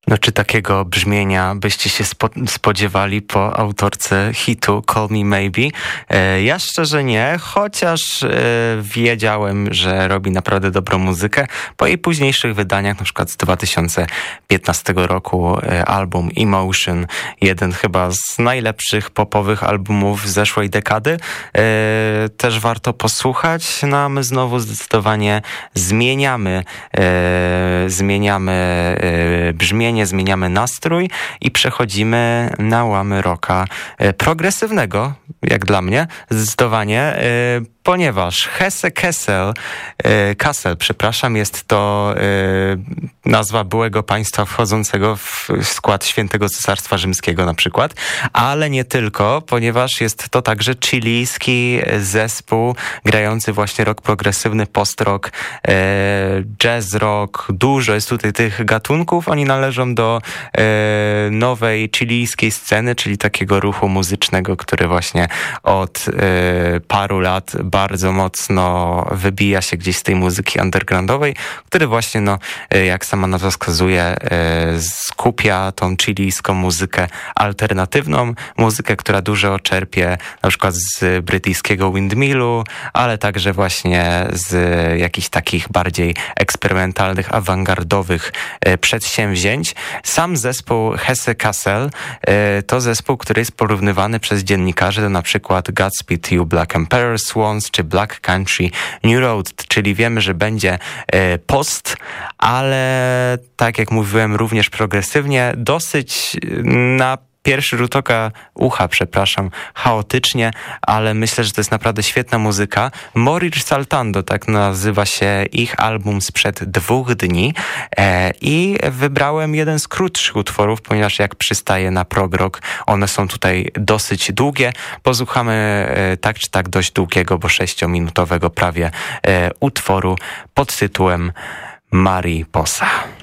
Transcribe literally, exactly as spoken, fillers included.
No czy takiego brzmienia byście się spo- spodziewali po autorce hitu Call Me Maybe? E, ja szczerze nie, chociaż e, wiedziałem, że robi naprawdę dobrą muzykę. Po jej późniejszych wydaniach, na przykład z dwa tysiące piętnastego roku e, album Emotion, jeden chyba z najlepszych popowych albumów zeszłej dekady. E, też warto posłuchać. No a my znowu zdecydowanie zmieniamy, e, zmieniamy e, brzmienie, zmieniamy nastrój i przechodzimy na łamy rocka progresywnego, jak dla mnie, zdecydowanie, ponieważ Hesse Kessel, Kassel, przepraszam, jest to nazwa byłego państwa wchodzącego w skład Świętego Cesarstwa Rzymskiego na przykład, ale nie tylko, ponieważ jest to także chilijski zespół grający właśnie rock progresywny, post-rock, jazz rock, dużo jest tutaj tych gatunków. Oni należą do nowej chilijskiej sceny, czyli takiego ruchu muzycznego, który właśnie od paru lat bardzo mocno wybija się gdzieś z tej muzyki undergroundowej, który właśnie, no, jak sama nazwa wskazuje, skupia tą chilijską muzykę alternatywną, muzykę, która dużo czerpie na przykład z brytyjskiego windmillu, ale także właśnie z jakichś takich bardziej eksperymentalnych, awangardowych przedsięwzięć. Sam zespół Hesse Kessel to zespół, który jest porównywany przez dziennikarzy do na przykład Godspeed You Black Emperor Swans czy Black Country New Road, czyli wiemy, że będzie post, ale tak jak mówiłem, również progresywnie, dosyć na pierwszy rzut oka, ucha, przepraszam, chaotycznie, ale myślę, że to jest naprawdę świetna muzyka. Morir Saltando, tak nazywa się ich album sprzed dwóch dni e, i wybrałem jeden z krótszych utworów, ponieważ jak przystaje na prog rock, one są tutaj dosyć długie. Posłuchamy e, tak czy tak dość długiego, bo sześciominutowego prawie e, utworu pod tytułem Mariposa.